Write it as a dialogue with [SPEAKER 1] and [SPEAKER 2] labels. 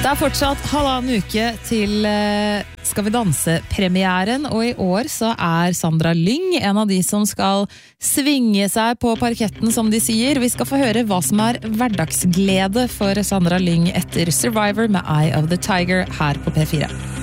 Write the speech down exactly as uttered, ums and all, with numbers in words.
[SPEAKER 1] Det er fortsatt halvannen uke til Skal vi danse-premieren, og i år så er Sandra Lyng en av de som skal svinge seg på parketten, som de sier. Vi skal få høre hva som er hverdagsglede for Sandra Lyng etter Survivor med Eye of the Tiger her på P fire.